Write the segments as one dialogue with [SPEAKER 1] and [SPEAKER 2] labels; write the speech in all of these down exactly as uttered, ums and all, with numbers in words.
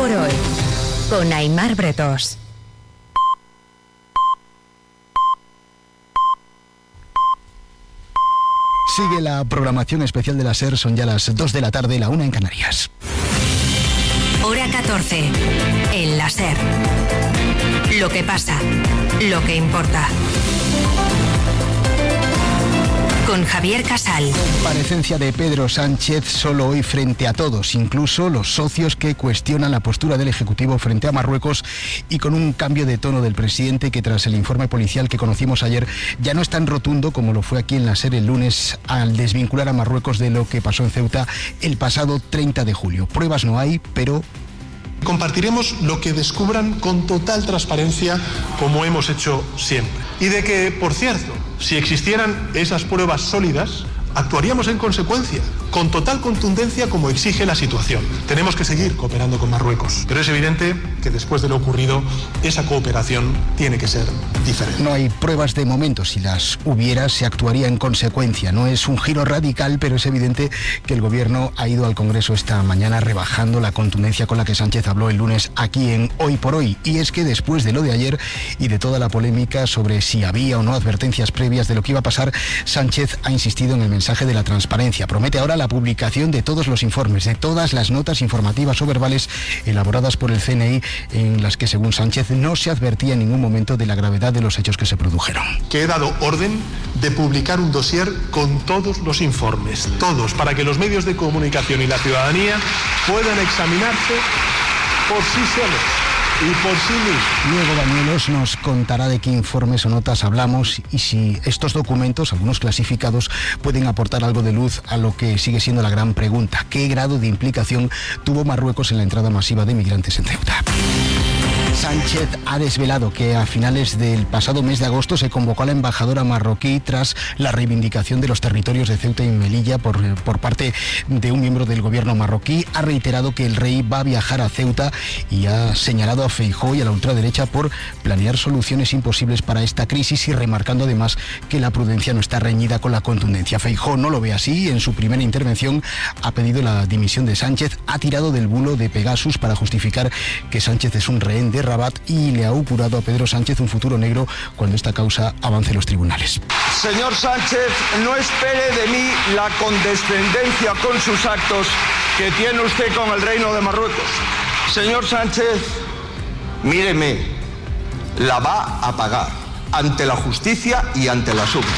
[SPEAKER 1] por hoy, con Aimar Bretos.
[SPEAKER 2] Sigue la programación especial de la SER, son ya las dos de la tarde, la una en Canarias.
[SPEAKER 1] Hora catorce, en la SER. Lo que pasa, lo que importa. Con Javier Casal.
[SPEAKER 2] Comparecencia de Pedro Sánchez solo hoy frente a todos, incluso los socios que cuestionan la postura del Ejecutivo frente a Marruecos, y con un cambio de tono del presidente que, tras el informe policial que conocimos ayer, ya no es tan rotundo como lo fue aquí en la SER el lunes al desvincular a Marruecos de lo que pasó en Ceuta el pasado treinta de julio. Pruebas no hay, pero...
[SPEAKER 3] Compartiremos lo que descubran con total transparencia, como hemos hecho siempre. Y de que, por cierto, si existieran esas pruebas sólidas, actuaríamos en consecuencia, con total contundencia como exige la situación. Tenemos que seguir cooperando con Marruecos, pero es evidente que después de lo ocurrido, esa cooperación tiene que ser diferente.
[SPEAKER 2] No hay pruebas de momento. Si las hubiera, se actuaría en consecuencia. No es un giro radical, pero es evidente que el Gobierno ha ido al Congreso esta mañana rebajando la contundencia con la que Sánchez habló el lunes aquí en Hoy por Hoy. Y es que después de lo de ayer y de toda la polémica sobre si había o no advertencias previas de lo que iba a pasar, Sánchez ha insistido en el mensaje de la transparencia. Promete ahora la publicación de todos los informes, de todas las notas informativas o verbales elaboradas por el C N I, en las que, según Sánchez, no se advertía en ningún momento de la gravedad de los hechos que se produjeron.
[SPEAKER 3] Que he dado orden de publicar un dossier con todos los informes, todos, para que los medios de comunicación y la ciudadanía puedan examinarse por sí solos y por sí mismos.
[SPEAKER 2] Diego Bañuelos nos contará de qué informes o notas hablamos y si estos documentos, algunos clasificados, pueden aportar algo de luz a lo que sigue siendo la gran pregunta: ¿qué grado de implicación tuvo Marruecos en la entrada masiva de migrantes en Ceuta? Sánchez ha desvelado que a finales del pasado mes de agosto se convocó a la embajadora marroquí tras la reivindicación de los territorios de Ceuta y Melilla por, por parte de un miembro del gobierno marroquí. Ha reiterado que el rey va a viajar a Ceuta y ha señalado a Feijóo y a la ultraderecha por planear soluciones imposibles para esta crisis, y remarcando además que la prudencia no está reñida con la contundencia. Feijóo no lo ve así. En su primera intervención ha pedido la dimisión de Sánchez, ha tirado del bulo de Pegasus para justificar que Sánchez es un rehén de Rabat y le ha augurado a Pedro Sánchez un futuro negro cuando esta causa avance en los tribunales.
[SPEAKER 4] Señor Sánchez, no espere de mí la condescendencia con sus actos que tiene usted con el Reino de Marruecos. Señor Sánchez, míreme, la va a pagar ante la justicia y ante las urnas.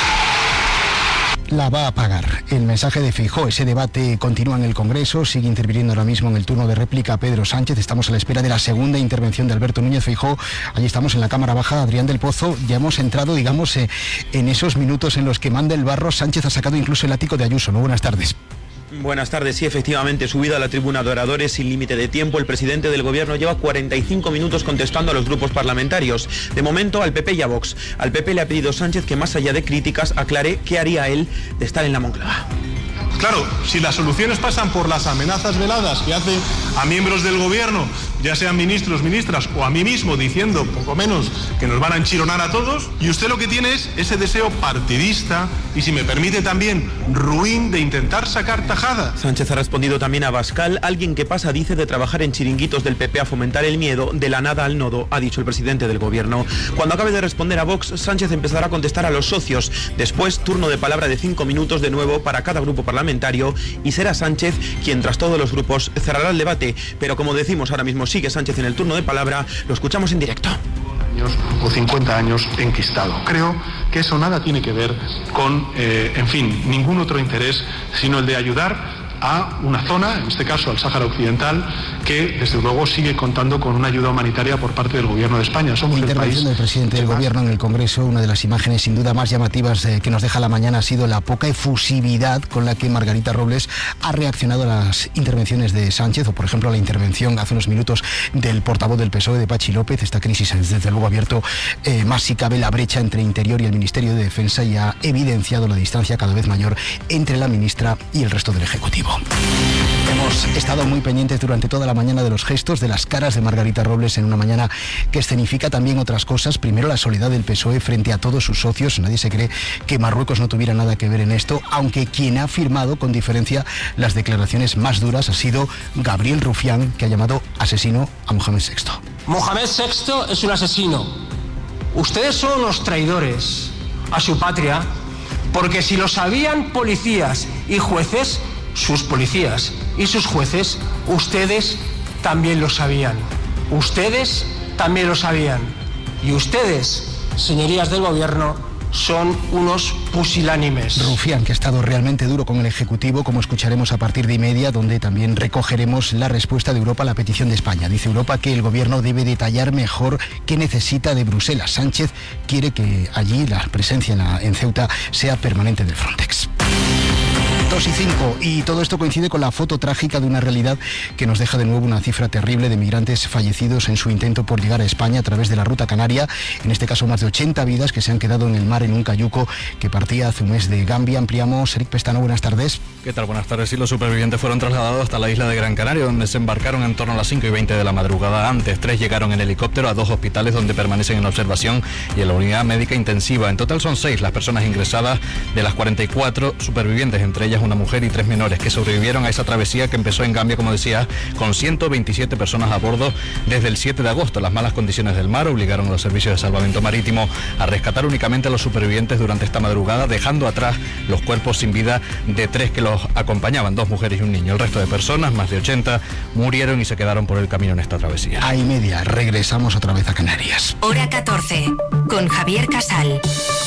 [SPEAKER 2] La va a pagar. El mensaje de Feijóo. Ese debate continúa en el Congreso, sigue interviniendo ahora mismo en el turno de réplica Pedro Sánchez. Estamos a la espera de la segunda intervención de Alberto Núñez Feijóo. Allí estamos en la Cámara Baja. Adrián del Pozo, ya hemos entrado, digamos, eh, en esos minutos en los que manda el barro. Sánchez ha sacado incluso el ático de Ayuso, ¿no? Buenas tardes.
[SPEAKER 5] Buenas tardes. Sí, efectivamente, subido a la tribuna de oradores sin límite de tiempo, el presidente del Gobierno lleva cuarenta y cinco minutos contestando a los grupos parlamentarios. De momento, al P P y a Vox. Al P P le ha pedido Sánchez que, más allá de críticas, aclare qué haría él de estar en la Moncloa.
[SPEAKER 3] Claro, si las soluciones pasan por las amenazas veladas que hace a miembros del Gobierno, ya sean ministros, ministras o a mí mismo, diciendo poco menos que nos van a enchironar a todos, y usted lo que tiene es ese deseo partidista y, si me permite también, ruin, de intentar sacar tajada.
[SPEAKER 5] Sánchez ha respondido también a Abascal. Alguien que pasa, dice, de trabajar en chiringuitos del P P a fomentar el miedo, de la nada al nodo, ha dicho el presidente del Gobierno. Cuando acabe de responder a Vox, Sánchez empezará a contestar a los socios. Después, turno de palabra de cinco minutos de nuevo para cada grupo parlamentario, y será Sánchez quien, tras todos los grupos, cerrará el debate. Pero, como decimos, ahora mismo sigue Sánchez en el turno de palabra. Lo escuchamos en directo.
[SPEAKER 3] Años o cincuenta años enquistado. Creo que eso nada tiene que ver con, eh, en fin, ningún otro interés, sino el de ayudar a una zona, en este caso al Sáhara Occidental, que desde luego sigue contando con una ayuda humanitaria por parte del Gobierno de España. Somos el país.
[SPEAKER 2] Intervención del presidente del Gobierno en el Congreso. Una de las imágenes sin duda más llamativas eh, que nos deja la mañana ha sido la poca efusividad con la que Margarita Robles ha reaccionado a las intervenciones de Sánchez, o por ejemplo a la intervención hace unos minutos del portavoz del P S O E, de Pachi López. Esta crisis es desde luego abierto eh, más si cabe la brecha entre Interior y el Ministerio de Defensa, y ha evidenciado la distancia cada vez mayor entre la ministra y el resto del Ejecutivo. Ejecutivo. Hemos estado muy pendientes durante toda la mañana de los gestos, de las caras de Margarita Robles en una mañana que escenifica también otras cosas. Primero, la soledad del P S O E frente a todos sus socios. Nadie se cree que Marruecos no tuviera nada que ver en esto, aunque quien ha firmado con diferencia las declaraciones más duras ha sido Gabriel Rufián, que ha llamado asesino a Mohamed sexto.
[SPEAKER 6] Mohamed sexto es un asesino. Ustedes son unos traidores a su patria, porque si lo sabían policías y jueces, sus policías y sus jueces, ustedes también lo sabían. Ustedes también lo sabían. Y ustedes, señorías del gobierno, son unos pusilánimes.
[SPEAKER 2] Rufián, que ha estado realmente duro con el Ejecutivo, como escucharemos a partir de y media, donde también recogeremos la respuesta de Europa a la petición de España. Dice Europa que el gobierno debe detallar mejor qué necesita de Bruselas. Sánchez quiere que allí la presencia en, la, en Ceuta sea permanente del Frontex. dos y cinco, y todo esto coincide con la foto trágica de una realidad que nos deja de nuevo una cifra terrible de migrantes fallecidos en su intento por llegar a España a través de la ruta canaria. En este caso, más de ochenta vidas que se han quedado en el mar en un cayuco que partía hace un mes de Gambia. Ampliamos. Eric Pestano, buenas tardes.
[SPEAKER 7] ¿Qué tal? Buenas tardes. Sí, los supervivientes fueron trasladados hasta la isla de Gran Canaria, donde se embarcaron en torno a las cinco y veinte de la madrugada. Antes, tres llegaron en helicóptero a dos hospitales donde permanecen en observación y en la unidad médica intensiva. En total son seis las personas ingresadas de las cuarenta y cuatro supervivientes, entre ellas una mujer y tres menores, que sobrevivieron a esa travesía que empezó en Gambia, como decía, con ciento veintisiete personas a bordo desde el siete de agosto. Las malas condiciones del mar obligaron a los servicios de salvamento marítimo a rescatar únicamente a los supervivientes durante esta madrugada, dejando atrás los cuerpos sin vida de tres que los acompañaban, dos mujeres y un niño. El resto de personas, más de ochenta, murieron y se quedaron por el camino en esta travesía.
[SPEAKER 2] A y media, regresamos otra vez a Canarias.
[SPEAKER 1] Hora catorce, con Javier Casal.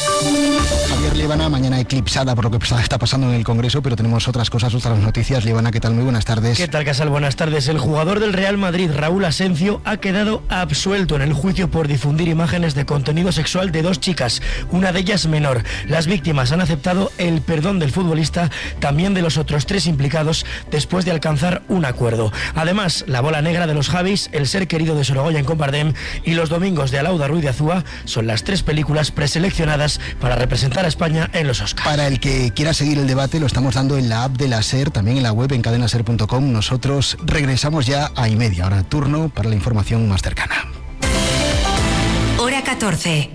[SPEAKER 2] Javier, Líbana, mañana eclipsada por lo que está pasando en el Congreso, pero tenemos otras cosas, otras noticias. Líbana, ¿qué tal? Muy buenas tardes.
[SPEAKER 8] ¿Qué tal, Casal? Buenas tardes. El jugador del Real Madrid, Raúl Asencio, ha quedado absuelto en el juicio por difundir imágenes de contenido sexual de dos chicas, una de ellas menor. Las víctimas han aceptado el perdón del futbolista, también de los otros tres implicados, después de alcanzar un acuerdo. Además, La bola negra de los Javis, El ser querido de Sorogoyen con Bardem y Los domingos de Alauda Ruiz de Azúa son las tres películas preseleccionadas para representar a España en los Oscars.
[SPEAKER 2] Para el que quiera seguir el debate, lo estamos dando en la app de la SER, también en la web en cadena ser punto com. Nosotros regresamos ya a y media. Ahora turno para la información más cercana.
[SPEAKER 1] Hora catorce.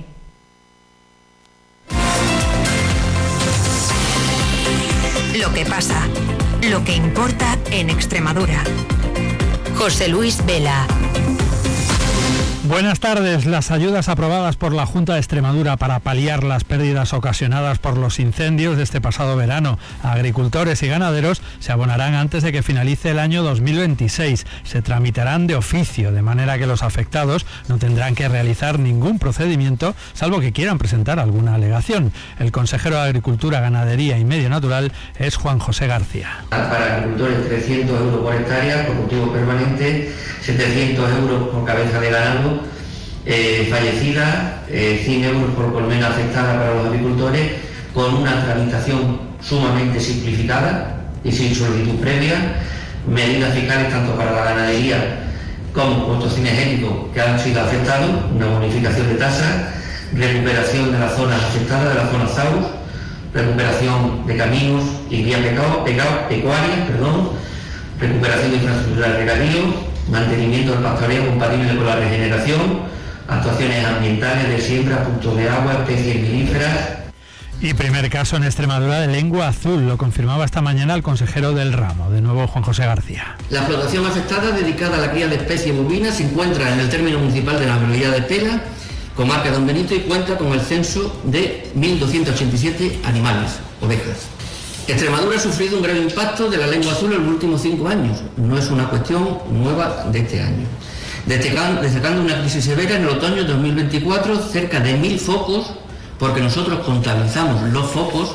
[SPEAKER 1] Lo que pasa, lo que importa en Extremadura. José Luis Vela.
[SPEAKER 9] Buenas tardes. Las ayudas aprobadas por la Junta de Extremadura para paliar las pérdidas ocasionadas por los incendios de este pasado verano a agricultores y ganaderos se abonarán antes de que finalice el año dos mil veintiséis. Se tramitarán de oficio, de manera que los afectados no tendrán que realizar ningún procedimiento, salvo que quieran presentar alguna alegación. El consejero de Agricultura, Ganadería y Medio Natural es Juan José García.
[SPEAKER 10] Para agricultores trescientos euros por hectárea, por cultivo permanente, setecientos euros por cabeza de ganado eh, fallecida, eh, cien euros por colmena afectada para los agricultores, con una tramitación sumamente simplificada y sin solicitud previa, medidas fiscales tanto para la ganadería como puestos cinegéticos que han sido afectados, una bonificación de tasas, recuperación de las zonas afectadas, de las zonas Z A U S, recuperación de caminos y vías pecuarias, perdón, recuperación de infraestructura de regadío, mantenimiento del pastoreo compatible con la regeneración, actuaciones ambientales de siembra, puntos de agua, especies melíferas.
[SPEAKER 9] Y primer caso en Extremadura de lengua azul, lo confirmaba esta mañana el consejero del ramo, de nuevo Juan José García.
[SPEAKER 10] La explotación afectada dedicada a la cría de especies bovinas se encuentra en el término municipal de la localidad de Pela, comarca de Don Benito, y cuenta con el censo de mil doscientos ochenta y siete animales, ovejas. Extremadura ha sufrido un grave impacto de la lengua azul en los últimos cinco años. No es una cuestión nueva de este año. Destacando una crisis severa en el otoño de dos mil veinticuatro, cerca de mil focos, porque nosotros contabilizamos los focos,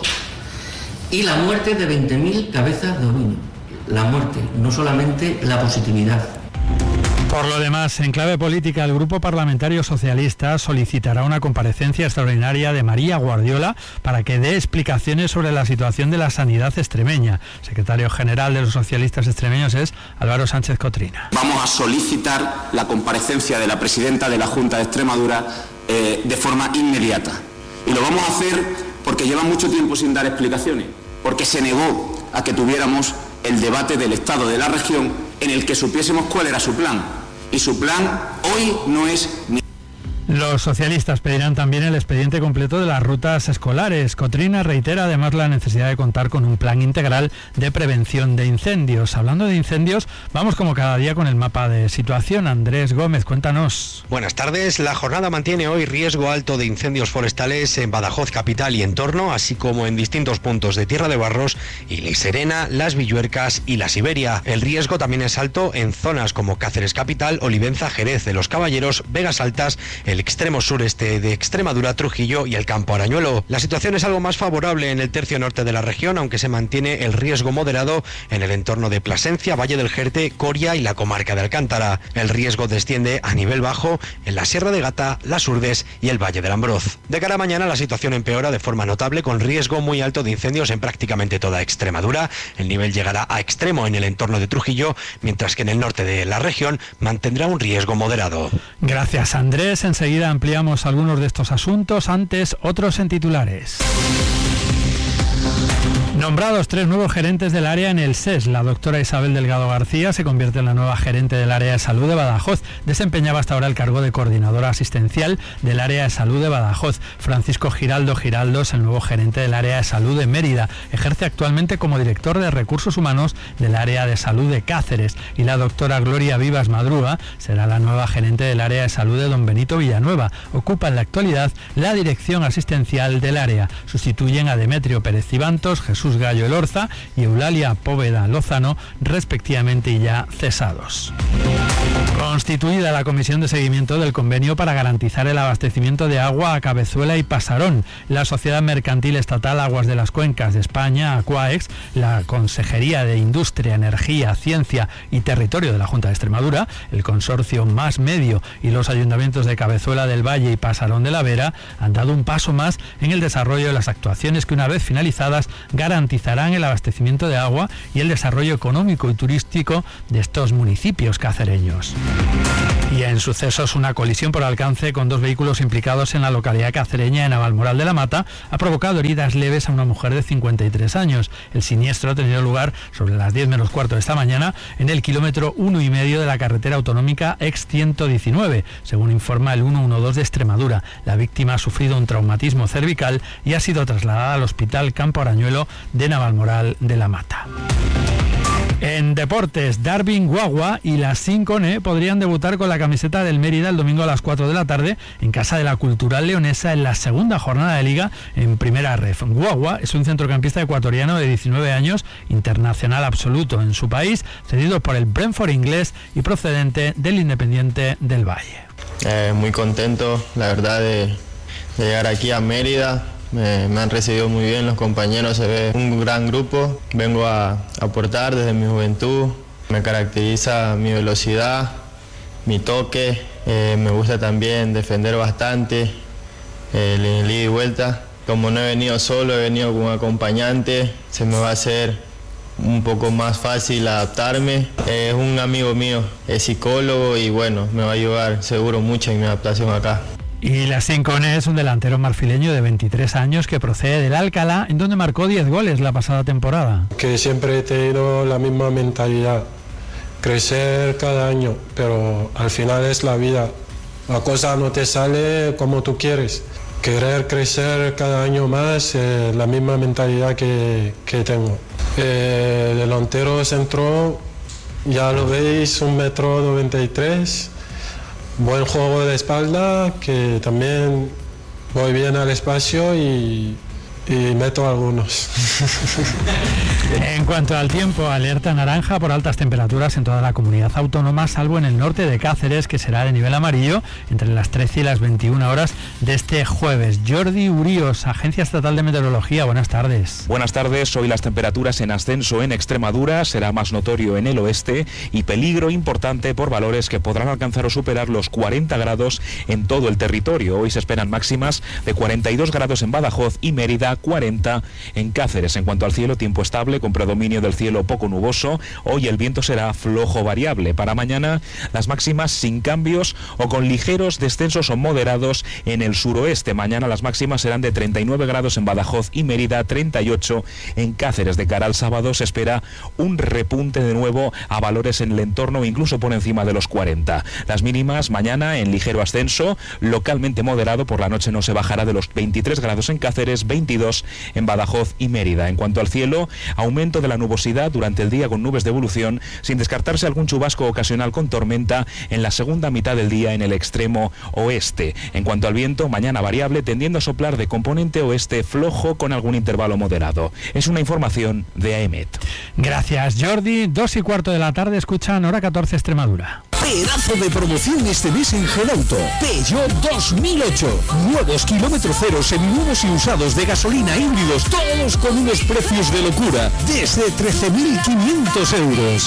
[SPEAKER 10] y la muerte de veinte mil cabezas de ovino. La muerte, no solamente la positividad.
[SPEAKER 9] Por lo demás, en clave política, el Grupo Parlamentario Socialista solicitará una comparecencia extraordinaria de María Guardiola para que dé explicaciones sobre la situación de la sanidad extremeña. Secretario general de los socialistas extremeños es Álvaro Sánchez Cotrina.
[SPEAKER 11] Vamos a solicitar la comparecencia de la presidenta de la Junta de Extremadura eh, de forma inmediata. Y lo vamos a hacer porque lleva mucho tiempo sin dar explicaciones, porque se negó a que tuviéramos el debate del estado de la región en el que supiésemos cuál era su plan. Y su plan hoy no es ni...
[SPEAKER 9] Los socialistas pedirán también el expediente completo de las rutas escolares. Cotrina reitera además la necesidad de contar con un plan integral de prevención de incendios. Hablando de incendios, vamos como cada día con el mapa de situación. Andrés Gómez, cuéntanos.
[SPEAKER 12] Buenas tardes. La jornada mantiene hoy riesgo alto de incendios forestales en Badajoz capital y entorno, así como en distintos puntos de Tierra de Barros y La Serena, Las Villuercas y La Siberia. El riesgo también es alto en zonas como Cáceres capital, Olivenza, Jerez de los Caballeros, Vegas Altas, el extremo sureste de Extremadura, Trujillo y el Campo Arañuelo. La situación es algo más favorable en el tercio norte de la región, aunque se mantiene el riesgo moderado en el entorno de Plasencia, Valle del Jerte, Coria y la comarca de Alcántara. El riesgo desciende a nivel bajo en la Sierra de Gata, Las Urdes y el Valle del Ambroz. De cara a mañana la situación empeora de forma notable, con riesgo muy alto de incendios en prácticamente toda Extremadura. El nivel llegará a extremo en el entorno de Trujillo, mientras que en el norte de la región mantendrá un riesgo moderado.
[SPEAKER 9] Gracias, Andrés. Enseguida ampliamos algunos de estos asuntos, antes otros en titulares. Nombrados tres nuevos gerentes del área en el S E S. La doctora Isabel Delgado García se convierte en la nueva gerente del área de salud de Badajoz. Desempeñaba hasta ahora el cargo de coordinadora asistencial del área de salud de Badajoz. Francisco Giraldo Giraldo es el nuevo gerente del área de salud de Mérida. Ejerce actualmente como director de recursos humanos del área de salud de Cáceres. Y la doctora Gloria Vivas Madruga será la nueva gerente del área de salud de Don Benito Villanueva. Ocupa en la actualidad la dirección asistencial del área. Sustituyen a Demetrio Pérez Cibantos, Jesús Gallo Elorza y Eulalia Póveda Lozano, respectivamente, y ya cesados. Constituida la comisión de seguimiento del convenio para garantizar el abastecimiento de agua a Cabezuela y Pasarón, la Sociedad Mercantil Estatal Aguas de las Cuencas de España, Aquaex, la Consejería de Industria, Energía, Ciencia y Territorio de la Junta de Extremadura, el consorcio Más Medio y los ayuntamientos de Cabezuela del Valle y Pasarón de la Vera han dado un paso más en el desarrollo de las actuaciones que, una vez finalizadas, garantizarán el abastecimiento de agua y el desarrollo económico y turístico de estos municipios cacereños. Y en sucesos, una colisión por alcance con dos vehículos implicados en la localidad cacereña de Navalmoral de la Mata ha provocado heridas leves a una mujer de cincuenta y tres años. El siniestro ha tenido lugar sobre las diez menos cuarto de esta mañana en el kilómetro uno y medio de la carretera autonómica ex ciento diecinueve, según informa el ciento doce de Extremadura. La víctima ha sufrido un traumatismo cervical y ha sido trasladada al Hospital Campo Arañuelo de Navalmoral de la Mata. En deportes, Darwin Guagua y la Sincone podrían debutar con la camiseta del Mérida el domingo a las cuatro de la tarde en casa de la Cultural Leonesa en la segunda jornada de Liga en Primera Ref. Guagua es un centrocampista ecuatoriano de diecinueve años, internacional absoluto en su país, cedido por el Brentford inglés y procedente del Independiente del Valle.
[SPEAKER 13] Eh, muy contento, la verdad, de, de llegar aquí a Mérida. Me, me han recibido muy bien los compañeros, se ve un gran grupo. Vengo a aportar desde mi juventud. Me caracteriza mi velocidad, mi toque. Eh, me gusta también defender bastante, eh, el ida y vuelta. Como no he venido solo, he venido con un acompañante. Se me va a hacer un poco más fácil adaptarme. Eh, es un amigo mío, es psicólogo y bueno, me va a ayudar seguro mucho en mi adaptación acá.
[SPEAKER 9] Y la Sincone es un delantero marfileño de veintitrés años que procede del Alcalá, en donde marcó diez goles la pasada temporada.
[SPEAKER 14] Que siempre he tenido la misma mentalidad, crecer cada año, pero al final es la vida. La cosa no te sale como tú quieres. Querer crecer cada año más, eh, la misma mentalidad que, que tengo. Eh, delantero centro, ya lo veis, un metro noventa y tres. Buen juego de espalda, que también voy bien al espacio y, y meto algunos.
[SPEAKER 9] En cuanto al tiempo, alerta naranja por altas temperaturas en toda la comunidad autónoma, salvo en el norte de Cáceres, que será de nivel amarillo entre las trece y las veintiuna horas de este jueves. Jordi Uríos, Agencia Estatal de Meteorología, buenas tardes.
[SPEAKER 15] Buenas tardes. Hoy las temperaturas en ascenso en Extremadura, será más notorio en el oeste y peligro importante por valores que podrán alcanzar o superar los cuarenta grados en todo el territorio. Hoy se esperan máximas de cuarenta y dos grados en Badajoz y Mérida, a cuarenta en Cáceres. En cuanto al cielo, tiempo estable con predominio del cielo poco nuboso. Hoy el viento será flojo variable. Para mañana las máximas sin cambios o con ligeros descensos o moderados en el suroeste. Mañana las máximas serán de treinta y nueve grados en Badajoz y Mérida, treinta y ocho en Cáceres. De cara al sábado se espera un repunte de nuevo a valores en el entorno, incluso por encima de los cuarenta. Las mínimas mañana en ligero ascenso, localmente moderado. Por la noche no se bajará de los veintitrés grados en Cáceres, veintidós en Badajoz y Mérida. En cuanto al cielo, aumento de la nubosidad durante el día con nubes de evolución, sin descartarse algún chubasco ocasional con tormenta en la segunda mitad del día en el extremo oeste. En cuanto al viento, mañana variable, tendiendo a soplar de componente oeste flojo con algún intervalo moderado. Es una información de AEMET.
[SPEAKER 9] Gracias, Jordi. Dos y cuarto de la tarde escuchan Hora catorce Extremadura.
[SPEAKER 16] Pedazo de promoción este mes en Genauto. Peugeot dos mil ocho. Nuevos kilómetros cero, seminuevos y usados de gasolina híbridos, todos con unos precios de locura, desde trece mil quinientos euros.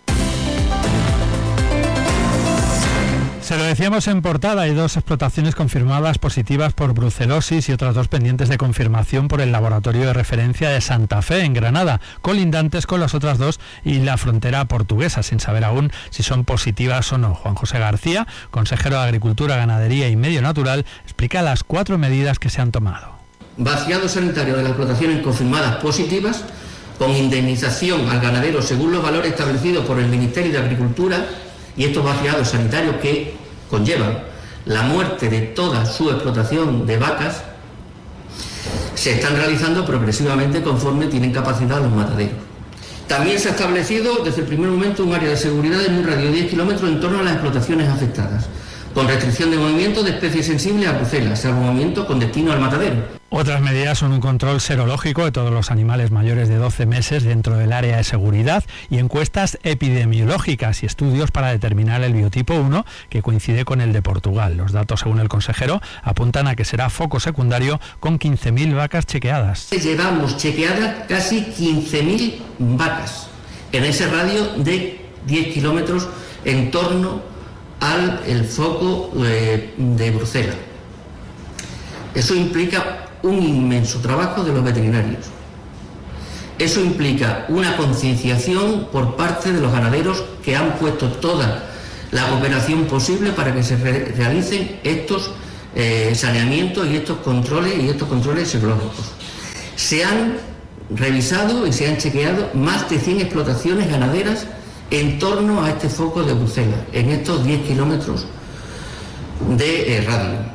[SPEAKER 9] Se lo decíamos en portada, hay dos explotaciones confirmadas positivas por brucelosis y otras dos pendientes de confirmación por el laboratorio de referencia de Santa Fe, en Granada, colindantes con las otras dos y la frontera portuguesa, sin saber aún si son positivas o no. Juan José García, consejero de Agricultura, Ganadería y Medio Natural, explica las cuatro medidas que se han tomado.
[SPEAKER 10] Vaciado sanitario de las explotaciones confirmadas positivas, con indemnización al ganadero según los valores establecidos por el Ministerio de Agricultura, y estos vaciados sanitarios que conllevan la muerte de toda su explotación de vacas se están realizando progresivamente conforme tienen capacidad los mataderos. También se ha establecido desde el primer momento un área de seguridad en un radio de diez kilómetros en torno a las explotaciones afectadas, con restricción de movimiento de especies sensibles a brucelas, salvo movimiento con destino al matadero.
[SPEAKER 9] Otras medidas son un control serológico de todos los animales mayores de doce meses dentro del área de seguridad y encuestas epidemiológicas y estudios para determinar el biotipo uno, que coincide con el de Portugal. Los datos, según el consejero, apuntan a que será foco secundario con quince mil vacas chequeadas.
[SPEAKER 10] Llevamos chequeadas casi quince mil vacas en ese radio de diez kilómetros en torno al el foco eh, de Bruselas. Eso implica un inmenso trabajo de los veterinarios. Eso implica una concienciación por parte de los ganaderos que han puesto toda la cooperación posible para que se re- realicen estos eh, saneamientos y estos controles y estos controles serológicos. Se han revisado y se han chequeado más de cien explotaciones ganaderas en torno a este foco de Bruselas, en estos diez kilómetros de eh, radio.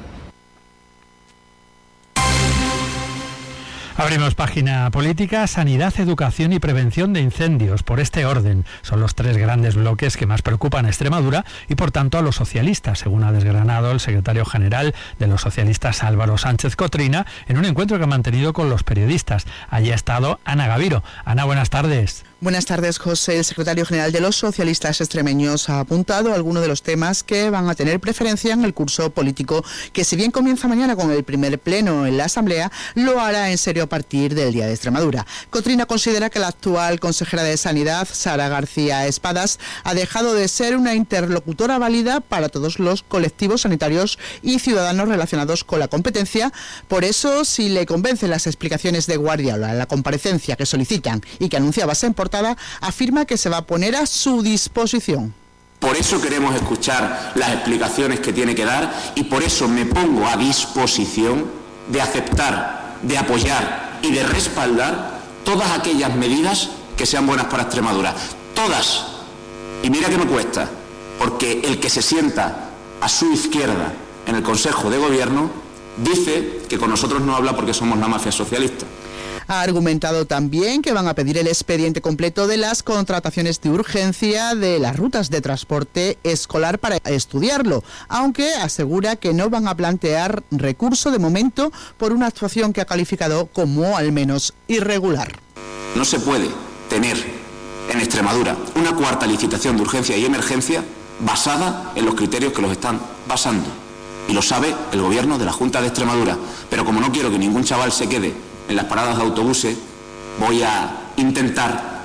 [SPEAKER 9] Abrimos página política, sanidad, educación y prevención de incendios. Por este orden, son los tres grandes bloques que más preocupan a Extremadura y por tanto a los socialistas, según ha desgranado el secretario general de los socialistas, Álvaro Sánchez Cotrina, en un encuentro que ha mantenido con los periodistas. Allí ha estado Ana Gaviro. Ana, buenas tardes.
[SPEAKER 17] Buenas tardes, José. El secretario general de los socialistas extremeños ha apuntado algunos de los temas que van a tener preferencia en el curso político, que si bien comienza mañana con el primer pleno en la Asamblea, lo hará en serio a partir del Día de Extremadura. Cotrina considera que la actual consejera de Sanidad, Sara García Espadas, ha dejado de ser una interlocutora válida para todos los colectivos sanitarios y ciudadanos relacionados con la competencia. Por eso, si le convencen las explicaciones de Guardiola en la comparecencia que solicitan y que anunciaba en portada, afirma que se va a poner a su disposición.
[SPEAKER 11] Por eso queremos escuchar las explicaciones que tiene que dar y por eso me pongo a disposición de aceptar, de apoyar y de respaldar todas aquellas medidas que sean buenas para Extremadura. Todas. Y mira que me cuesta, porque el que se sienta a su izquierda en el Consejo de Gobierno dice que con nosotros no habla porque somos la mafia socialista.
[SPEAKER 17] Ha argumentado también que van a pedir el expediente completo de las contrataciones de urgencia de las rutas de transporte escolar para estudiarlo, aunque asegura que no van a plantear recurso de momento por una actuación que ha calificado como al menos irregular.
[SPEAKER 11] No se puede tener en Extremadura una cuarta licitación de urgencia y emergencia basada en los criterios que los están basando. Y lo sabe el Gobierno de la Junta de Extremadura. Pero como no quiero que ningún chaval se quede en las paradas de autobuses, voy a intentar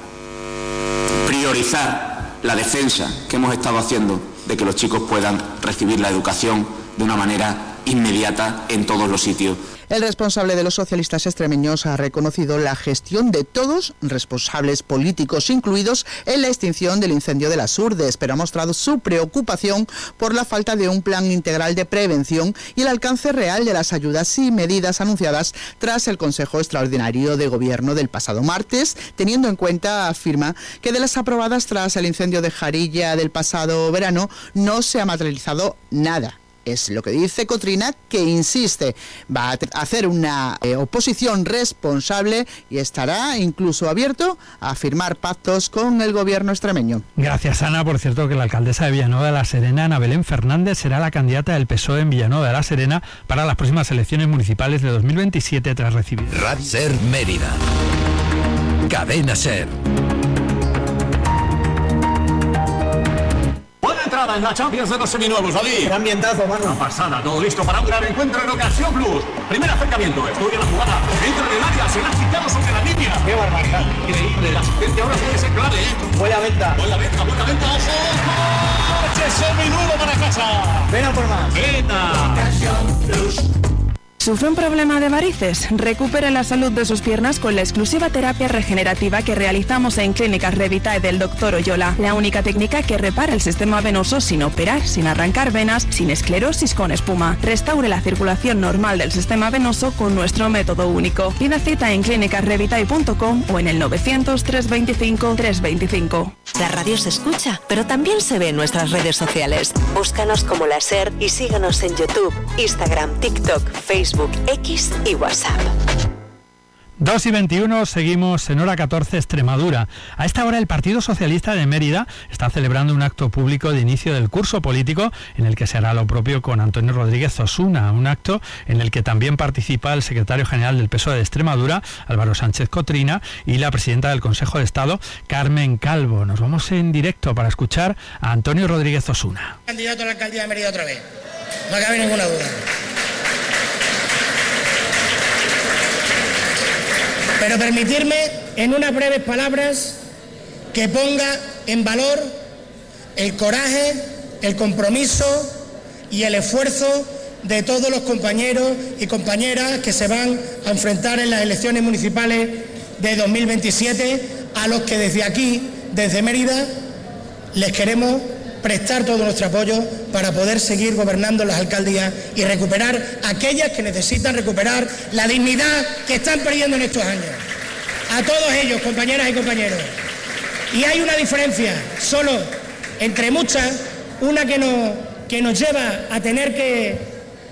[SPEAKER 11] priorizar la defensa que hemos estado haciendo de que los chicos puedan recibir la educación de una manera inmediata en todos los sitios.
[SPEAKER 17] El responsable de los socialistas extremeños ha reconocido la gestión de todos, responsables políticos incluidos, en la extinción del incendio de las Urdes, pero ha mostrado su preocupación por la falta de un plan integral de prevención y el alcance real de las ayudas y medidas anunciadas tras el Consejo Extraordinario de Gobierno del pasado martes, teniendo en cuenta, afirma, que de las aprobadas tras el incendio de Jarilla del pasado verano no se ha materializado nada. Es lo que dice Cotrina, que insiste, va a hacer una eh, oposición responsable y estará incluso abierto a firmar pactos con el gobierno extremeño.
[SPEAKER 9] Gracias, Ana. Por cierto, que la alcaldesa de Villanueva de la Serena, Ana Belén Fernández, será la candidata del P S O E en Villanueva de la Serena para las próximas elecciones municipales de dos mil veintisiete tras recibir.
[SPEAKER 16] Radio Ser Mérida. Cadena Ser.
[SPEAKER 18] Entrada en la Champions de los seminuevos, David. Qué ambientazo, mano. Una pasada, todo listo para un gran encuentro en Ocasión Plus. Primer acercamiento, estudia la jugada, entra en el área, se la ha quitado sobre la línea. Qué barbaridad. Increíble, la asistencia ahora puede ser clave, ¿eh? Buena venta. Buena venta, buena venta, ojo. ¡Coche seminuevo para casa! Ven a por más. Venta. Ocasión Plus.
[SPEAKER 19] ¿Sufre un problema de varices? Recupere la salud de sus piernas con la exclusiva terapia regenerativa que realizamos en Clínicas Revitae del doctor Oyola. La única técnica que repara el sistema venoso sin operar, sin arrancar venas, sin esclerosis con espuma. Restaure la circulación normal del sistema venoso con nuestro método único. Pida cita en clínicas revitae punto com o en el novecientos, trescientos veinticinco, trescientos veinticinco.
[SPEAKER 1] La radio se escucha, pero también se ve en nuestras redes sociales. Búscanos como La Ser y síganos en YouTube, Instagram, TikTok, Facebook, X y WhatsApp.
[SPEAKER 9] dos y veintiuno, seguimos en hora catorce, Extremadura. A esta hora el Partido Socialista de Mérida está celebrando un acto público de inicio del curso político en el que se hará lo propio con Antonio Rodríguez Osuna, un acto en el que también participa el secretario general del P S O E de Extremadura, Álvaro Sánchez Cotrina, y la presidenta del Consejo de Estado, Carmen Calvo. Nos vamos en directo para escuchar a Antonio Rodríguez Osuna.
[SPEAKER 20] Candidato a la alcaldía de Mérida otra vez, no cabe ninguna duda. Pero permitirme, en unas breves palabras, que ponga en valor el coraje, el compromiso y el esfuerzo de todos los compañeros y compañeras que se van a enfrentar en las elecciones municipales de dos mil veintisiete, a los que desde aquí, desde Mérida, les queremos prestar todo nuestro apoyo para poder seguir gobernando las alcaldías y recuperar aquellas que necesitan recuperar la dignidad que están perdiendo en estos años. A todos ellos, compañeras y compañeros. Y hay una diferencia, solo entre muchas, una que nos, que nos lleva a tener que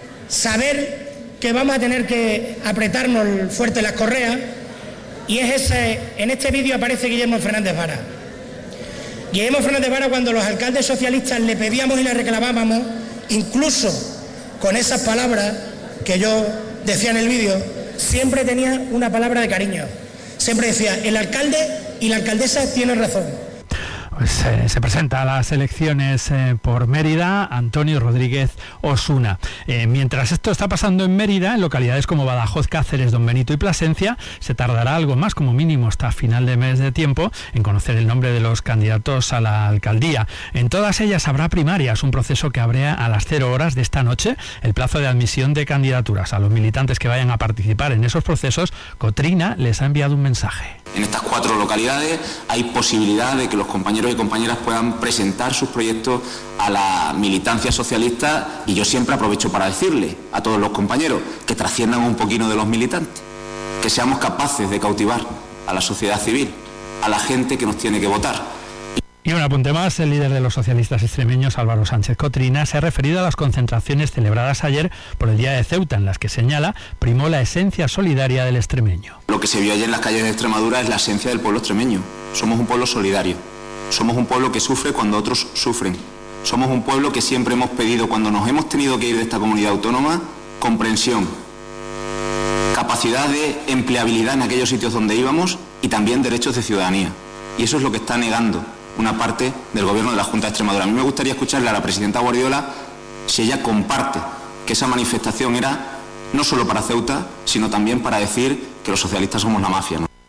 [SPEAKER 20] saber que vamos a tener que apretarnos fuerte las correas, y es ese, en este vídeo aparece Guillermo Fernández Vara. Guillermo Fernández Vara, cuando los alcaldes socialistas le pedíamos y le reclamábamos, incluso con esas palabras que yo decía en el vídeo, siempre tenía una palabra de cariño. Siempre decía, el alcalde y la alcaldesa tienen razón.
[SPEAKER 9] Pues eh, se presenta a las elecciones eh, por Mérida Antonio Rodríguez Osuna. Eh, mientras esto está pasando en Mérida, en localidades como Badajoz, Cáceres, Don Benito y Plasencia, se tardará algo más, como mínimo hasta final de mes de tiempo, en conocer el nombre de los candidatos a la alcaldía. En todas ellas habrá primarias, un proceso que abre a las cero horas de esta noche el plazo de admisión de candidaturas. A los militantes que vayan a participar en esos procesos, Cotrina les ha enviado un mensaje.
[SPEAKER 11] En estas cuatro localidades hay posibilidad de que los compañeros y compañeras puedan presentar sus proyectos a la militancia socialista, y yo siempre aprovecho para decirle a todos los compañeros que trasciendan un poquito de los militantes, que seamos capaces de cautivar a la sociedad civil, a la gente que nos tiene que votar.
[SPEAKER 9] Y un apunte más, el líder de los socialistas extremeños, Álvaro Sánchez Cotrina, se ha referido a las concentraciones celebradas ayer por el Día de Ceuta, en las que señala primó la esencia solidaria del extremeño.
[SPEAKER 11] Lo que se vio ayer en las calles de Extremadura es la esencia del pueblo extremeño. Somos un pueblo solidario, somos un pueblo que sufre cuando otros sufren, somos un pueblo que siempre hemos pedido, cuando nos hemos tenido que ir de esta comunidad autónoma, comprensión, capacidad de empleabilidad en aquellos sitios donde íbamos y también derechos de ciudadanía. Y eso es lo que está negando una parte del gobierno de la Junta de Extremadura. A mí me gustaría escucharle a la presidenta Guardiola si ella comparte que esa manifestación era no solo para Ceuta, sino también para decir que los socialistas somos la mafia, ¿no?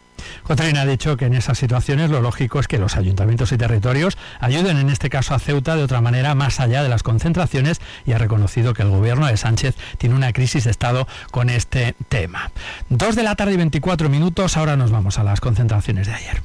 [SPEAKER 9] Contreras ha dicho que en esas situaciones lo lógico es que los ayuntamientos y territorios ayuden, en este caso a Ceuta, de otra manera más allá de las concentraciones, y ha reconocido que el gobierno de Sánchez tiene una crisis de Estado con este tema. Dos de la tarde y veinticuatro minutos, ahora nos vamos a las concentraciones de ayer.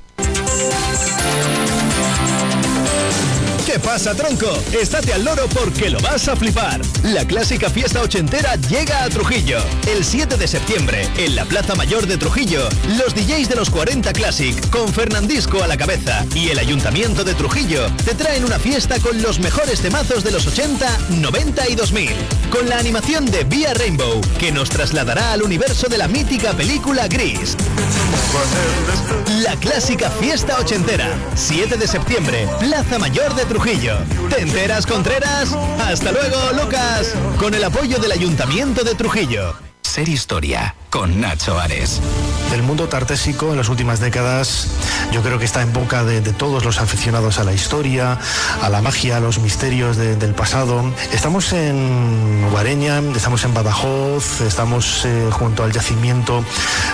[SPEAKER 21] ¿Qué pasa, tronco? Estate al loro porque lo vas a flipar. La clásica fiesta ochentera llega a Trujillo. El siete de septiembre, en la Plaza Mayor de Trujillo, los D Js de los cuarenta Classic, con Fernandisco a la cabeza, y el Ayuntamiento de Trujillo, te traen una fiesta con los mejores temazos de los ochenta, noventa y dos mil. Con la animación de Vía Rainbow, que nos trasladará al universo de la mítica película Gris. La clásica fiesta ochentera, siete de septiembre, Plaza Mayor de Trujillo. ¿Te enteras, Contreras? Hasta luego, Lucas, con el apoyo del Ayuntamiento de Trujillo.
[SPEAKER 22] Ser Historia, con Nacho Ares.
[SPEAKER 23] El mundo tartésico en las últimas décadas yo creo que está en boca de, de todos los aficionados a la historia, a la magia, a los misterios de, del pasado. Estamos en Guareña, estamos en Badajoz, estamos eh, junto al yacimiento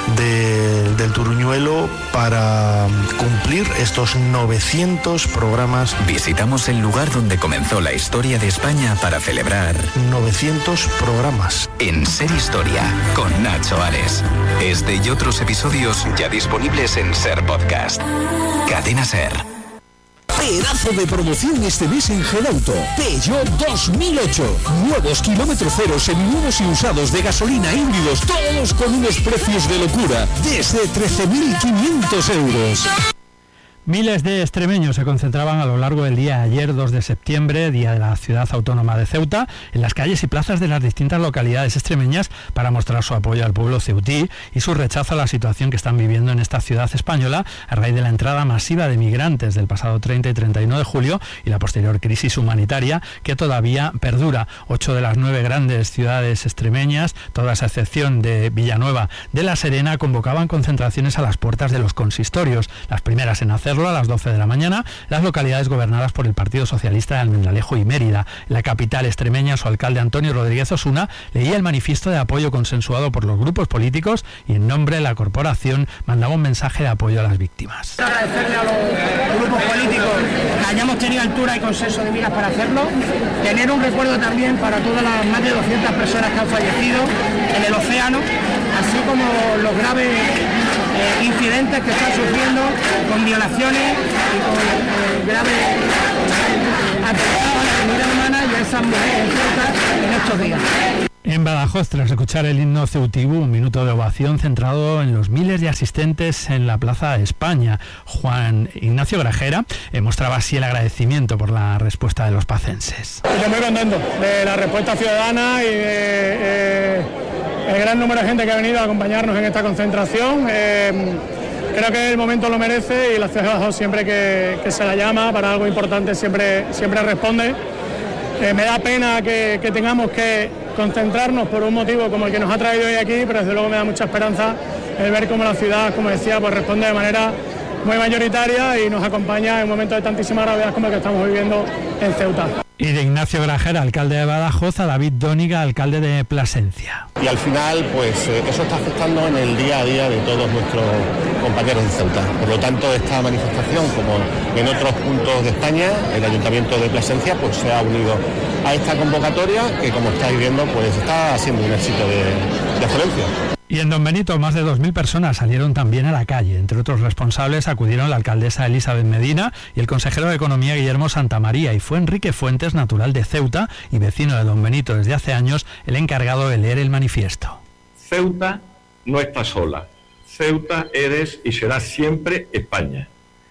[SPEAKER 23] de, del Turuñuelo para cumplir estos novecientos programas.
[SPEAKER 22] Visitamos el lugar donde comenzó la historia de España para celebrar
[SPEAKER 23] novecientos programas.
[SPEAKER 22] En Ser Historia, con Nacho Ares. Este y otros episodios ya disponibles en Ser Podcast. Cadena Ser.
[SPEAKER 16] Pedazo de promoción este mes en Gelauto. Peugeot dos mil ocho. Nuevos kilómetros cero, seminuevos y usados de gasolina híbridos, todos con unos precios de locura, desde trece mil quinientos euros.
[SPEAKER 9] Miles de extremeños se concentraban a lo largo del día de ayer, dos de septiembre, día de la ciudad autónoma de Ceuta, en las calles y plazas de las distintas localidades extremeñas para mostrar su apoyo al pueblo ceutí y su rechazo a la situación que están viviendo en esta ciudad española a raíz de la entrada masiva de migrantes del pasado treinta y treinta y uno de julio y la posterior crisis humanitaria que todavía perdura. Ocho de las nueve grandes ciudades extremeñas, todas a excepción de Villanueva de la Serena, convocaban concentraciones a las puertas de los consistorios, las primeras en hacerlo a las doce de la mañana, las localidades gobernadas por el Partido Socialista de Almendralejo y Mérida. En la capital extremeña, su alcalde Antonio Rodríguez Osuna leía el manifiesto de apoyo consensuado por los grupos políticos y en nombre de la corporación mandaba un mensaje de apoyo a las víctimas.
[SPEAKER 20] Agradecerle a los grupos políticos que hayamos tenido altura y consenso de miras para hacerlo, tener un recuerdo también para todas las más de doscientas personas que han fallecido en el océano, así como los graves eh, incidentes que están sufriendo con violaciones y con eh, graves atentados a la dignidad humana y a esas mujeres en estos días.
[SPEAKER 9] En Badajoz, tras escuchar el himno ceutivo, un minuto de ovación centrado en los miles de asistentes en la Plaza de España. Juan Ignacio Grajera eh, mostraba así el agradecimiento por la respuesta de los pacenses.
[SPEAKER 24] Estoy muy contento de la respuesta ciudadana y de eh, el gran número de gente que ha venido a acompañarnos en esta concentración. Eh, creo que el momento lo merece y la ciudad de Badajoz, siempre que, que se la llama para algo importante, siempre, siempre responde. Eh, me da pena que, que tengamos que concentrarnos por un motivo como el que nos ha traído hoy aquí, pero desde luego me da mucha esperanza el ver cómo la ciudad, como decía, pues responde de manera muy mayoritaria y nos acompaña en un momento de tantísima gravedad como el que estamos viviendo en Ceuta.
[SPEAKER 9] Y de Ignacio Grajera, alcalde de Badajoz, a David Dóniga, alcalde de Plasencia.
[SPEAKER 25] Y al final, pues eh, eso está afectando en el día a día de todos nuestros compañeros de Ceuta. Por lo tanto, esta manifestación, como en otros puntos de España, el Ayuntamiento de Plasencia, pues se ha unido a esta convocatoria que, como estáis viendo, pues está siendo un éxito de, de excelencia.
[SPEAKER 9] Y en Don Benito, más de dos mil personas salieron también a la calle. Entre otros responsables acudieron la alcaldesa Elizabeth Medina y el consejero de Economía Guillermo Santamaría, y fue Enrique Fuentes, natural de Ceuta y vecino de Don Benito desde hace años, el encargado de leer el manifiesto.
[SPEAKER 26] Ceuta no está sola. Ceuta eres y serás siempre España.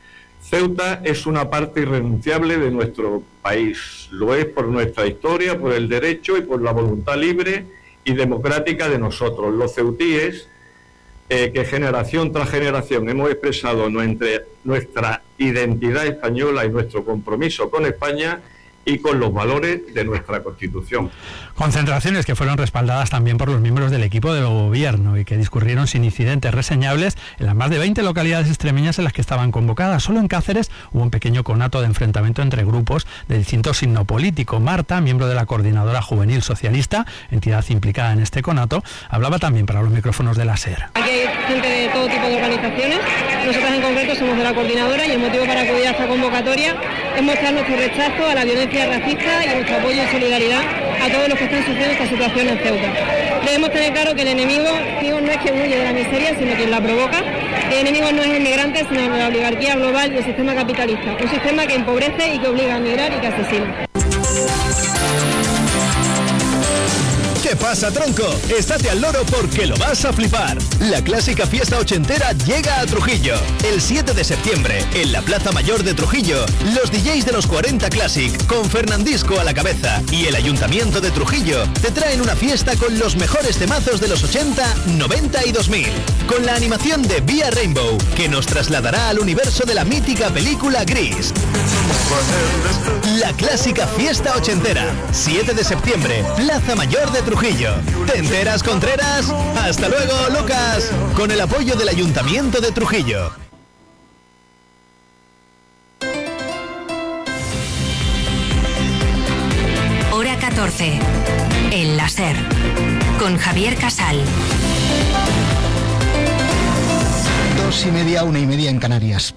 [SPEAKER 26] Ceuta es una parte irrenunciable de nuestro país. Lo es por nuestra historia, por el derecho y por la voluntad libre y democrática de nosotros, los ceutíes, eh, que generación tras generación hemos expresado nuestra, nuestra identidad española y nuestro compromiso con España y con los valores de nuestra Constitución.
[SPEAKER 9] Concentraciones que fueron respaldadas también por los miembros del equipo de gobierno y que discurrieron sin incidentes reseñables en las más de veinte localidades extremeñas en las que estaban convocadas. Solo en Cáceres hubo un pequeño conato de enfrentamiento entre grupos de distinto signo político. Marta, miembro de la Coordinadora Juvenil Socialista, entidad implicada en este conato, hablaba también para los micrófonos de la SER.
[SPEAKER 3] Aquí hay gente de todo tipo de organizaciones. Nosotras en concreto somos de la Coordinadora y el motivo para acudir a esta convocatoria es mostrar nuestro rechazo a la violencia racista y nuestro apoyo y solidaridad a todos los que están sufriendo esta situación en Ceuta. Debemos tener claro que el enemigo digo, no es quien huye de la miseria, sino quien la provoca. El enemigo no es el migrante, sino la oligarquía global y el sistema capitalista. Un sistema que empobrece y que obliga a migrar y que asesina.
[SPEAKER 21] ¿Qué pasa, tronco? Estate al loro porque lo vas a flipar. La clásica fiesta ochentera llega a Trujillo. El siete de septiembre, en la Plaza Mayor de Trujillo, los D Js de los cuarenta Classic, con Fernandisco a la cabeza, y el Ayuntamiento de Trujillo, te traen una fiesta con los mejores temazos de los ochenta, noventa y dos mil. Con la animación de Vía Rainbow, que nos trasladará al universo de la mítica película Gris. La clásica fiesta ochentera, siete de septiembre, Plaza Mayor de Trujillo. ¿Te enteras, Contreras? Hasta luego, Lucas, con el apoyo del Ayuntamiento de Trujillo.
[SPEAKER 4] Hora catorce. El láser. Con Javier Casal.
[SPEAKER 2] Dos y media, una y media en Canarias.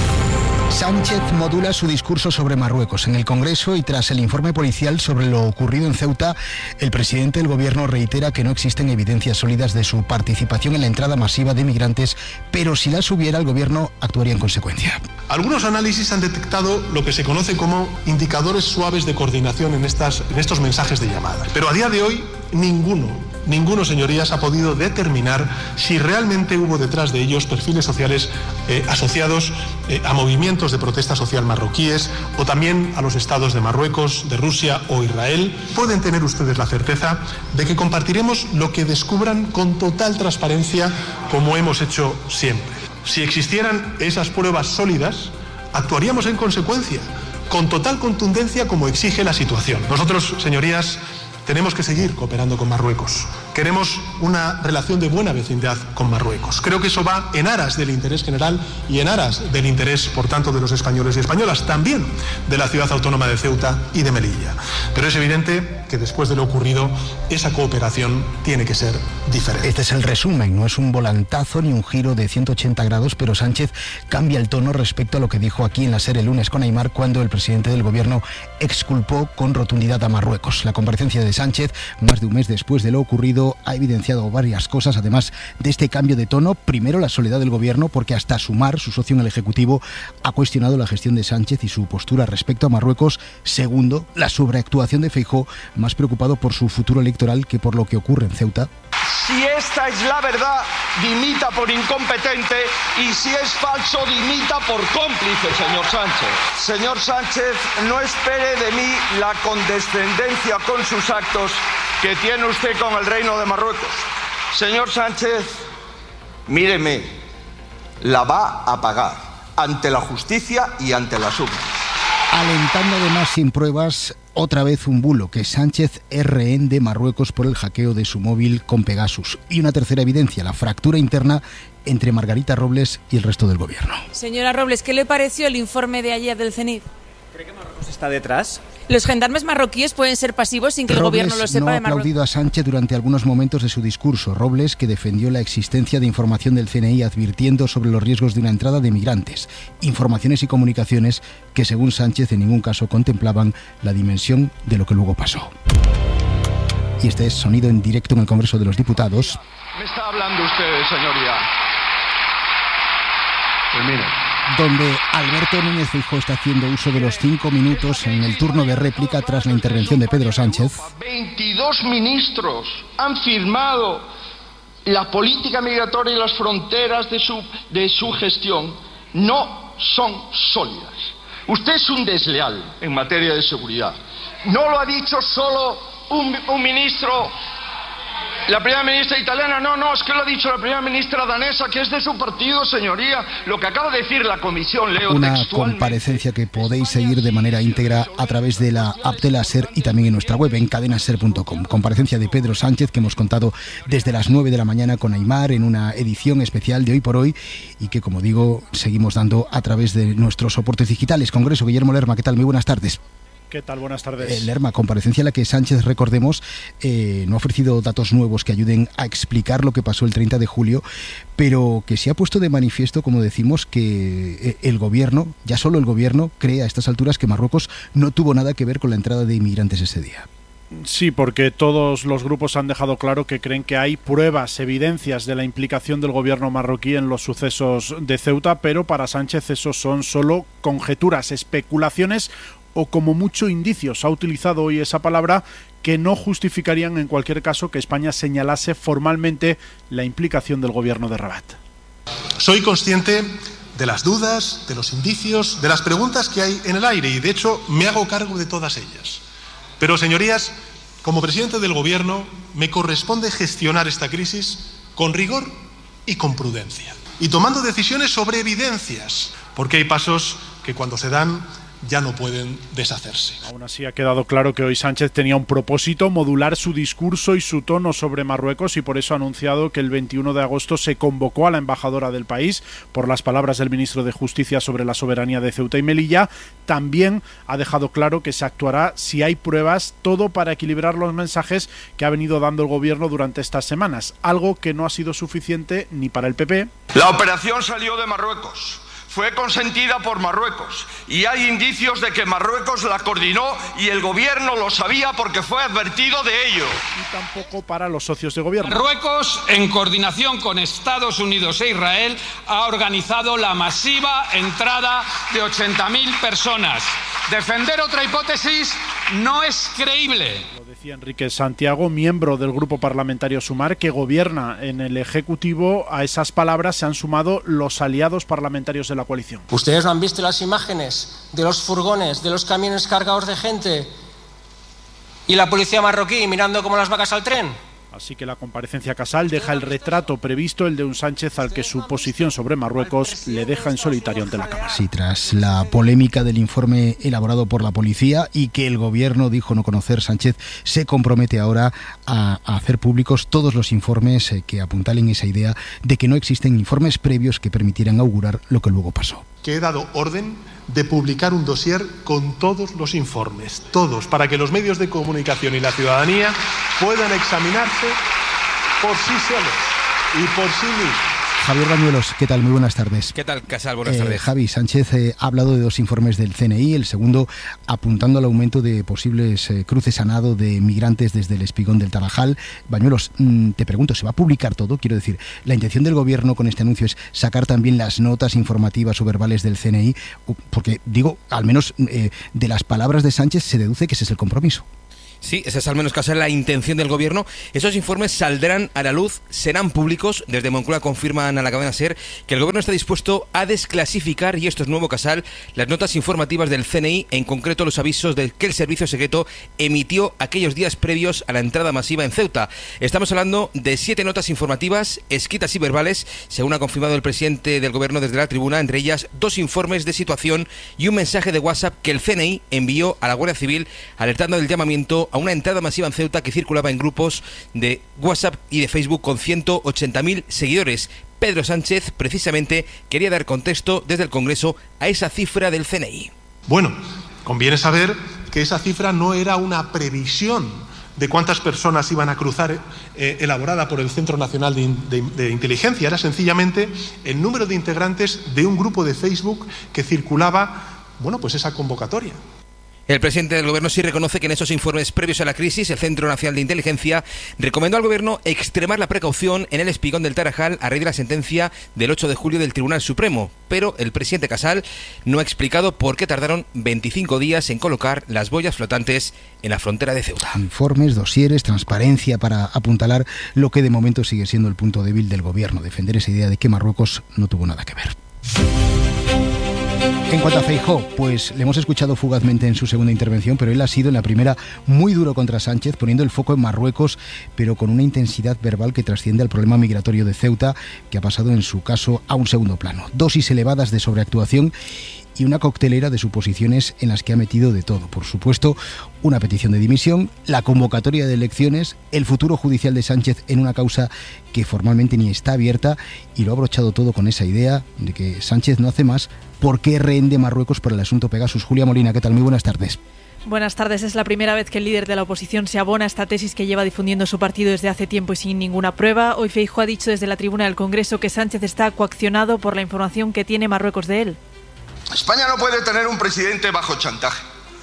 [SPEAKER 2] Sánchez modula su discurso sobre Marruecos en el Congreso y tras el informe policial sobre lo ocurrido en Ceuta, el presidente del gobierno reitera que no existen evidencias sólidas de su participación en la entrada masiva de migrantes, pero si las hubiera, el gobierno actuaría en consecuencia.
[SPEAKER 5] Algunos análisis han detectado lo que se conoce como indicadores suaves de coordinación en, estas, en estos mensajes de llamada. Pero a día de hoy, ninguno, ninguno, señorías, ha podido determinar si realmente hubo detrás de ellos perfiles sociales eh, asociados eh, a movimientos de protesta social marroquíes o también a los estados de Marruecos, de Rusia o Israel. Pueden tener ustedes la certeza de que compartiremos lo que descubran con total transparencia, como hemos hecho siempre. Si existieran esas pruebas sólidas, actuaríamos en consecuencia, con total contundencia como exige la situación. Nosotros, señorías, tenemos que seguir cooperando con Marruecos. Queremos una relación de buena vecindad con Marruecos. Creo que eso va en aras del interés general y en aras del interés, por tanto, de los españoles y españolas, también de la ciudad autónoma de Ceuta y de Melilla. Pero es evidente que después de lo ocurrido, esa cooperación tiene que ser diferente.
[SPEAKER 2] Este es el resumen, no es un volantazo ni un giro de ciento ochenta grados, pero Sánchez cambia el tono respecto a lo que dijo aquí en la SER el lunes con Aimar, cuando el presidente del gobierno exculpó con rotundidad a Marruecos. La comparecencia de Sánchez, más de un mes después de lo ocurrido, ha evidenciado varias cosas, además de este cambio de tono. Primero, la soledad del gobierno, porque hasta Sumar, su socio en el Ejecutivo, ha cuestionado la gestión de Sánchez y su postura respecto a Marruecos. Segundo, la sobreactuación de Feijóo, más preocupado por su futuro electoral que por lo que ocurre en Ceuta.
[SPEAKER 6] Si esta es la verdad, dimita por incompetente, y si es falso, dimita por cómplice, señor Sánchez. Señor Sánchez, no espere de mí la condescendencia con sus actos que tiene usted con el Reino de Marruecos. Señor Sánchez, míreme, la va a pagar ante la justicia y ante las urnas.
[SPEAKER 2] Alentando además sin pruebas otra vez un bulo, que Sánchez es rehén de Marruecos por el hackeo de su móvil con Pegasus. Y una tercera evidencia, la fractura interna entre Margarita Robles y el resto del gobierno.
[SPEAKER 7] Señora Robles, ¿qué le pareció el informe de ayer del CENIT?
[SPEAKER 8] ¿Cree que Marruecos está detrás?
[SPEAKER 7] Los gendarmes marroquíes pueden ser pasivos sin que el
[SPEAKER 2] Robles
[SPEAKER 7] gobierno lo sepa
[SPEAKER 2] no ha
[SPEAKER 7] de Marruecos.
[SPEAKER 2] aplaudido a Sánchez durante algunos momentos de su discurso. Robles, que defendió la existencia de información del C N I advirtiendo sobre los riesgos de una entrada de migrantes. Informaciones y comunicaciones que, según Sánchez, en ningún caso contemplaban la dimensión de lo que luego pasó. Y este es sonido en directo en el Congreso de los Diputados.
[SPEAKER 6] Me está hablando usted, señoría. Pues mire.
[SPEAKER 2] Donde Alberto Núñez Feijóo está haciendo uso de los cinco minutos en el turno de réplica tras la intervención de Pedro Sánchez.
[SPEAKER 6] veintidós ministros han firmado la política migratoria y las fronteras de su, de su gestión. No son sólidas. Usted es un desleal en materia de seguridad. No lo ha dicho solo un, un ministro. La primera ministra italiana, no, no, es que lo ha dicho la primera ministra danesa, que es de su partido, señoría. Lo que acaba de decir la comisión, leo
[SPEAKER 2] Una
[SPEAKER 6] textualmente.
[SPEAKER 2] comparecencia que podéis seguir de manera íntegra a través de la app de la SER y también en nuestra web, en cadena ser punto com. Comparecencia de Pedro Sánchez que hemos contado desde las nueve de la mañana con Aimar en una edición especial de Hoy por Hoy y que, como digo, seguimos dando a través de nuestros soportes digitales. Congreso, Guillermo Lerma, ¿qué tal? Muy buenas tardes.
[SPEAKER 24] ¿Qué tal? Buenas tardes.
[SPEAKER 2] Eh, Lerma, comparecencia en la que Sánchez, recordemos, eh, no ha ofrecido datos nuevos que ayuden a explicar lo que pasó el treinta de julio, pero que sí ha puesto de manifiesto, como decimos, que el gobierno, ya solo el gobierno, cree a estas alturas que Marruecos no tuvo nada que ver con la entrada de inmigrantes ese día.
[SPEAKER 24] Sí, porque todos los grupos han dejado claro que creen que hay pruebas, evidencias de la implicación del gobierno marroquí en los sucesos de Ceuta, pero para Sánchez esos son solo conjeturas, especulaciones o como mucho indicios, ha utilizado hoy esa palabra, que no justificarían en cualquier caso que España señalase formalmente la implicación del gobierno de Rabat.
[SPEAKER 5] Soy consciente de las dudas, de los indicios, de las preguntas que hay en el aire y de hecho me hago cargo de todas ellas. Pero, señorías, como presidente del gobierno me corresponde gestionar esta crisis con rigor y con prudencia y tomando decisiones sobre evidencias, porque hay pasos que cuando se dan ya no pueden deshacerse.
[SPEAKER 24] Aún así ha quedado claro que hoy Sánchez tenía un propósito, modular su discurso y su tono sobre Marruecos, y por eso ha anunciado que el veintiuno de agosto se convocó a la embajadora del país por las palabras del ministro de Justicia sobre la soberanía de Ceuta y Melilla. También ha dejado claro que se actuará si hay pruebas, todo para equilibrar los mensajes que ha venido dando el gobierno durante estas semanas, algo que no ha sido suficiente ni para el P P.
[SPEAKER 6] La operación salió de Marruecos. Fue consentida por Marruecos y hay indicios de que Marruecos la coordinó y el gobierno lo sabía porque fue advertido de ello.
[SPEAKER 24] Y tampoco para los socios de gobierno.
[SPEAKER 10] Marruecos, en coordinación con Estados Unidos e Israel, ha organizado la masiva entrada de ochenta mil personas. Defender otra hipótesis no es creíble.
[SPEAKER 24] Lo decía Enrique Santiago, miembro del grupo parlamentario Sumar, que gobierna en el Ejecutivo. A esas palabras se han sumado los aliados parlamentarios de la coalición.
[SPEAKER 12] ¿Ustedes no han visto las imágenes de los furgones, de los camiones cargados de gente y la policía marroquí mirando como las vacas al tren?
[SPEAKER 24] Así que la comparecencia Casal deja el retrato previsto, el de un Sánchez al que su posición sobre Marruecos le deja en solitario ante la Cámara.
[SPEAKER 2] Sí, tras la polémica del informe elaborado por la policía y que el gobierno dijo no conocer, Sánchez se compromete ahora a, a hacer públicos todos los informes que apuntalen esa idea de que no existen informes previos que permitieran augurar lo que luego pasó.
[SPEAKER 5] Que he dado orden de publicar un dossier con todos los informes, todos, para que los medios de comunicación y la ciudadanía puedan examinarse por sí solos y por sí mismos.
[SPEAKER 2] Javier Bañuelos, ¿qué tal? Muy buenas tardes.
[SPEAKER 13] ¿Qué tal, Casal? Buenas
[SPEAKER 2] eh,
[SPEAKER 13] tardes.
[SPEAKER 2] Javi, Sánchez eh, ha hablado de dos informes del C N I, el segundo apuntando al aumento de posibles eh, cruces a nado de migrantes desde el espigón del Tarajal. Bañuelos, mmm, te pregunto, ¿se va a publicar todo? Quiero decir, ¿la intención del gobierno con este anuncio es sacar también las notas informativas o verbales del C N I? Porque, digo, al menos eh, de las palabras de Sánchez se deduce que ese es el compromiso.
[SPEAKER 13] Sí, esa es al menos casi la intención del gobierno. Esos informes saldrán a la luz, serán públicos. Desde Moncloa confirman a la cadena SER que el gobierno está dispuesto a desclasificar, y esto es nuevo, Casal, las notas informativas del C N I, en concreto los avisos de que el servicio secreto emitió aquellos días previos a la entrada masiva en Ceuta. Estamos hablando de siete notas informativas, escritas y verbales, según ha confirmado el presidente del gobierno desde la tribuna, entre ellas dos informes de situación y un mensaje de WhatsApp que el C N I envió a la Guardia Civil alertando del llamamiento a una entrada masiva en Ceuta que circulaba en grupos de WhatsApp y de Facebook con ciento ochenta mil seguidores. Pedro Sánchez precisamente quería dar contexto desde el Congreso a esa cifra del C N I.
[SPEAKER 5] Bueno, conviene saber que esa cifra no era una previsión de cuántas personas iban a cruzar eh, elaborada por el Centro Nacional de, de, de Inteligencia, era sencillamente el número de integrantes de un grupo de Facebook que circulaba, bueno, pues esa convocatoria.
[SPEAKER 13] El presidente del gobierno sí reconoce que en esos informes previos a la crisis el Centro Nacional de Inteligencia recomendó al gobierno extremar la precaución en el espigón del Tarajal a raíz de la sentencia del ocho de julio del Tribunal Supremo, pero el presidente Casal no ha explicado por qué tardaron veinticinco días en colocar las boyas flotantes en la frontera de Ceuta.
[SPEAKER 2] Informes, dosieres, transparencia para apuntalar lo que de momento sigue siendo el punto débil del gobierno, defender esa idea de que Marruecos no tuvo nada que ver. En cuanto a Feijóo, pues le hemos escuchado fugazmente en su segunda intervención, pero él ha sido en la primera muy duro contra Sánchez, poniendo el foco en Marruecos, pero con una intensidad verbal que trasciende al problema migratorio de Ceuta, que ha pasado en su caso a un segundo plano. Dosis elevadas de sobreactuación y una coctelera de suposiciones en las que ha metido de todo. Por supuesto, una petición de dimisión, la convocatoria de elecciones, el futuro judicial de Sánchez en una causa que formalmente ni está abierta, y lo ha abrochado todo con esa idea de que Sánchez no hace más porque rehende Marruecos por el asunto Pegasus. Julia Molina, ¿qué tal? Muy buenas tardes.
[SPEAKER 7] Buenas tardes. Es la primera vez que el líder de la oposición se abona a esta tesis que lleva difundiendo su partido desde hace tiempo y sin ninguna prueba. Hoy Feijóo ha dicho desde la tribuna del Congreso que Sánchez está coaccionado por la información que tiene Marruecos de él.
[SPEAKER 6] España no puede tener un presidente bajo chantaje,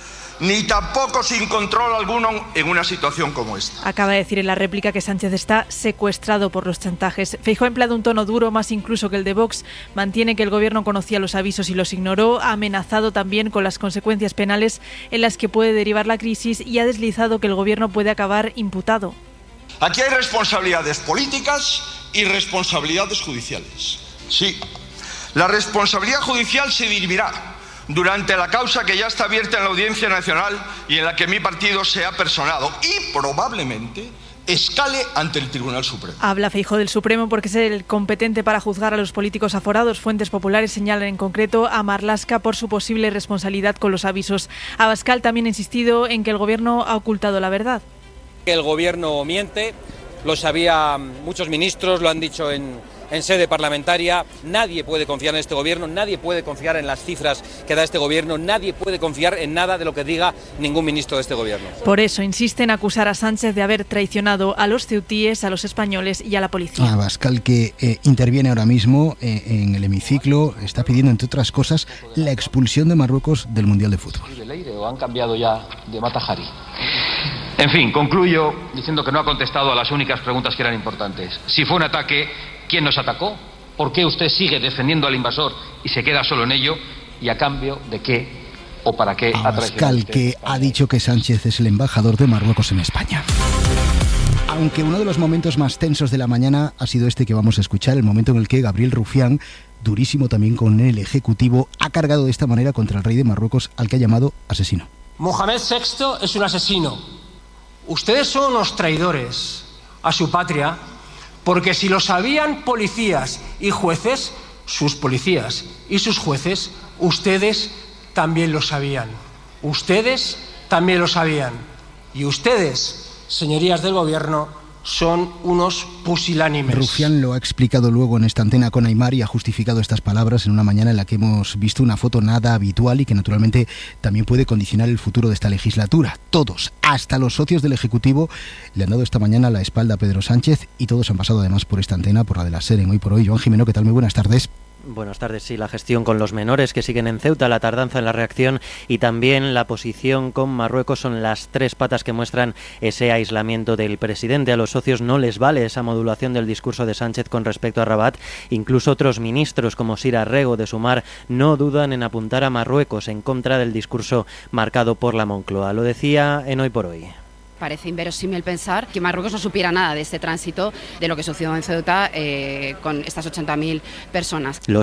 [SPEAKER 6] ni tampoco sin control alguno en una situación como esta.
[SPEAKER 7] Acaba de decir en la réplica que Sánchez está secuestrado por los chantajes. Feijóo ha empleado un tono duro, más incluso que el de Vox. Mantiene que el gobierno conocía los avisos y los ignoró. Ha amenazado también con las consecuencias penales en las que puede derivar la crisis y ha deslizado que el gobierno puede acabar imputado.
[SPEAKER 6] Aquí hay responsabilidades políticas y responsabilidades judiciales. Sí. La responsabilidad judicial se dirimirá durante la causa que ya está abierta en la Audiencia Nacional y en la que mi partido se ha personado y probablemente escale ante el Tribunal Supremo.
[SPEAKER 7] Habla Feijóo del Supremo porque es el competente para juzgar a los políticos aforados. Fuentes populares señalan en concreto a Marlaska por su posible responsabilidad con los avisos. Abascal también ha insistido en que el gobierno ha ocultado la verdad.
[SPEAKER 12] El gobierno miente, lo sabían muchos ministros, lo han dicho en... en sede parlamentaria. Nadie puede confiar en este gobierno, nadie puede confiar en las cifras que da este gobierno, nadie puede confiar en nada de lo que diga ningún ministro de este gobierno.
[SPEAKER 7] Por eso insiste en acusar a Sánchez de haber traicionado a los ceutíes, a los españoles y a la policía.
[SPEAKER 2] Abascal, que eh, interviene ahora mismo eh, en el hemiciclo, está pidiendo, entre otras cosas, la expulsión de Marruecos del Mundial de Fútbol.
[SPEAKER 1] ¿O han cambiado ya de Matajari?
[SPEAKER 14] En fin, concluyo diciendo que no ha contestado a las únicas preguntas que eran importantes. Si fue un ataque, ¿quién nos atacó? ¿Por qué usted sigue defendiendo al invasor y se queda solo en ello? ¿Y a cambio de qué o para qué ha traicionado
[SPEAKER 2] Abascal, que ha dicho que Sánchez es el embajador de Marruecos en España. Aunque uno de los momentos más tensos de la mañana ha sido este que vamos a escuchar, el momento en el que Gabriel Rufián, durísimo también con el Ejecutivo, ha cargado de esta manera contra el rey de Marruecos, al que ha llamado asesino.
[SPEAKER 12] Mohamed sexto es un asesino. Ustedes son unos traidores a su patria, porque si lo sabían policías y jueces, sus policías y sus jueces, ustedes también lo sabían. Ustedes también lo sabían. Y ustedes, señorías del gobierno, son unos pusilánimes.
[SPEAKER 2] Rufián lo ha explicado luego en esta antena con Aymar y ha justificado estas palabras en una mañana en la que hemos visto una foto nada habitual y que naturalmente también puede condicionar el futuro de esta legislatura. Todos, hasta los socios del Ejecutivo, le han dado esta mañana la espalda a Pedro Sánchez y todos han pasado además por esta antena, por la de la SER en Hoy por Hoy. Joan Jimeno, ¿qué tal? Muy buenas tardes.
[SPEAKER 15] Buenas tardes. Sí, la gestión con los menores que siguen en Ceuta, la tardanza en la reacción y también la posición con Marruecos son las tres patas que muestran ese aislamiento del presidente. A los socios no les vale esa modulación del discurso de Sánchez con respecto a Rabat. Incluso otros ministros como Sira Rego de Sumar no dudan en apuntar a Marruecos en contra del discurso marcado por la Moncloa. Lo decía en Hoy por Hoy.
[SPEAKER 17] Parece inverosímil pensar que Marruecos no supiera nada de este tránsito, de lo que sucedió en Ceuta eh, con estas ochenta mil personas.
[SPEAKER 15] Los